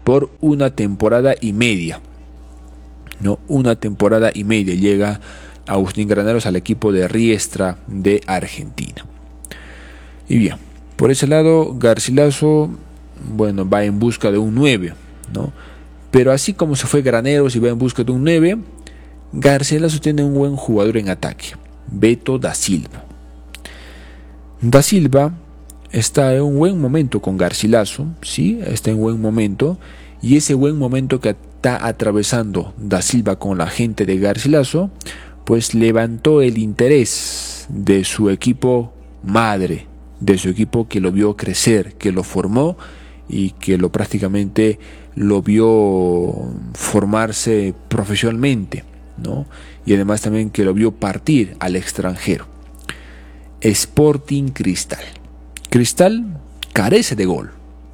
por una temporada y media. ¿No? Una temporada y media llega Agustín Granados al equipo de Riestra de Argentina. Y bien, por ese lado Garcilaso, bueno, va en busca de un 9, ¿no? Pero así como se fue Graneros y va en busca de un 9, Garcilaso tiene un buen jugador en ataque, Beto da Silva. Da Silva está en un buen momento con Garcilaso, sí, está en buen momento, y ese buen momento que está atravesando da Silva con la gente de Garcilaso, pues levantó el interés de su equipo madre, de su equipo que lo vio crecer, que lo formó y que lo prácticamente lo vio formarse profesionalmente, ¿no? Y además también que lo vio partir al extranjero. Sporting Cristal. Cristal carece de gol.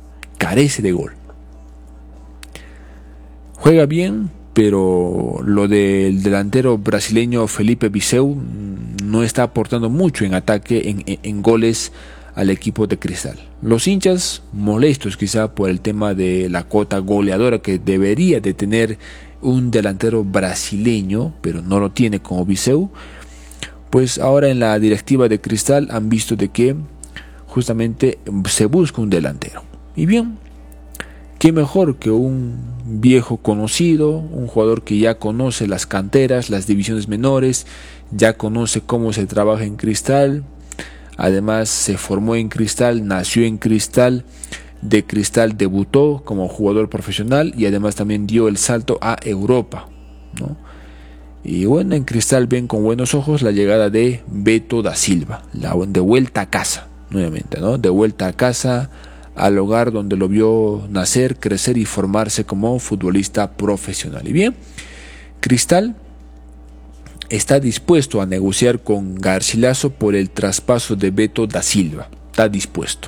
Juega bien, pero lo del delantero brasileño Felipe Viseu no está aportando mucho en ataque, en goles al equipo de Cristal. Los hinchas molestos quizá por el tema de la cuota goleadora que debería de tener un delantero brasileño, pero no lo tiene como Viseu, pues ahora en la directiva de Cristal han visto de que justamente se busca un delantero. Y bien, qué mejor que un viejo conocido, un jugador que ya conoce las canteras, las divisiones menores, ya conoce cómo se trabaja en Cristal. Además se formó en Cristal, nació en Cristal, de Cristal debutó como jugador profesional y además también dio el salto a Europa, ¿no? Y bueno, en Cristal ven con buenos ojos la llegada de Beto da Silva, de vuelta a casa, nuevamente, ¿no? De vuelta a casa, al hogar donde lo vio nacer, crecer y formarse como futbolista profesional. Y bien, Cristal está dispuesto a negociar con Garcilaso por el traspaso de Beto da Silva. Está dispuesto.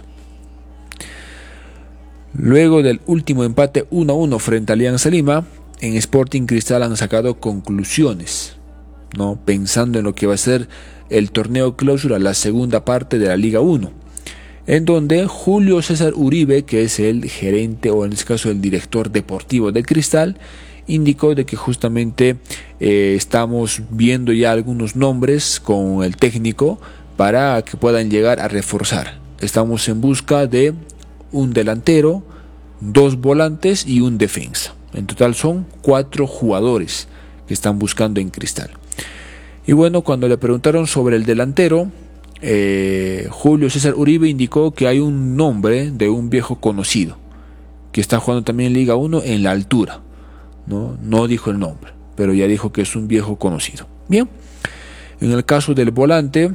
Luego del último empate 1-1 frente a Alianza Lima, en Sporting Cristal han sacado conclusiones, ¿no? Pensando en lo que va a ser el torneo clausura, la segunda parte de la Liga 1, en donde Julio César Uribe, que es el gerente o en este caso el director deportivo de Cristal, indicó de que justamente estamos viendo ya algunos nombres con el técnico para que puedan llegar a reforzar. Estamos en busca de un delantero, 2 volantes y un defensa. En total son 4 jugadores que están buscando en Cristal. Y bueno, cuando le preguntaron sobre el delantero, Julio César Uribe indicó que hay un nombre de un viejo conocido que está jugando también en Liga 1 en la altura. No dijo el nombre, pero ya dijo que es un viejo conocido. Bien, en el caso del volante,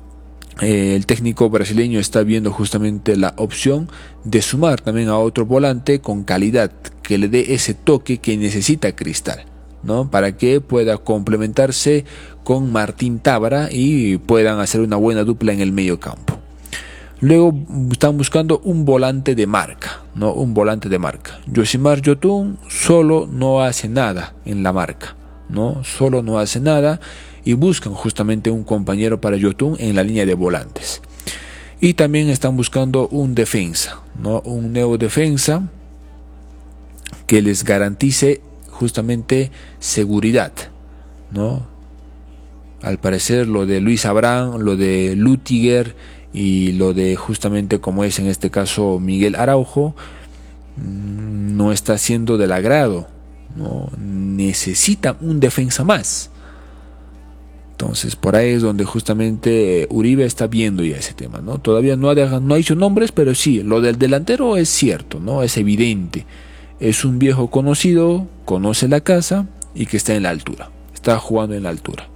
el técnico brasileño está viendo justamente la opción de sumar también a otro volante con calidad, que le dé ese toque que necesita Cristal, ¿no? Para que pueda complementarse con Martín Tábara y puedan hacer una buena dupla en el medio campo. Luego están buscando un volante de marca, ¿no? Un volante de marca. Yosimar Yotun solo no hace nada en la marca, ¿no? Solo no hace nada y buscan justamente un compañero para Yotun en la línea de volantes. Y también están buscando un defensa, ¿no? Un nuevo defensa que les garantice justamente seguridad, ¿no? Al parecer lo de Luis Abraham, lo de Lutiger y lo de justamente como es en este caso Miguel Araujo no está siendo del agrado, ¿no? Necesitan un defensa más. Entonces por ahí es donde justamente Uribe está viendo ya ese tema, ¿no? Todavía no ha dicho nombres, pero sí, lo del delantero es cierto, ¿no? Es evidente. Es un viejo conocido, conoce la casa y que está en la altura. Está jugando en la altura.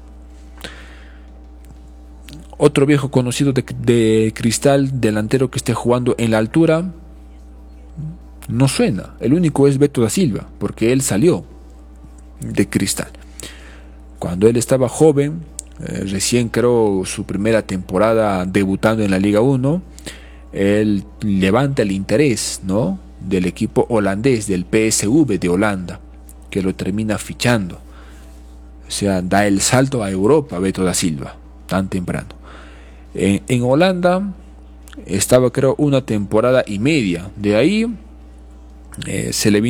Otro viejo conocido de Cristal, delantero que esté jugando en la altura, no suena. El único es Beto da Silva, porque él salió de Cristal. Cuando él estaba joven, recién creó su primera temporada debutando en la Liga 1, él levanta el interés, ¿no?, del equipo holandés, del PSV de Holanda, que lo termina fichando. O sea, da el salto a Europa Beto da Silva, tan temprano. En Holanda estaba creo una temporada y media. De ahí se le vino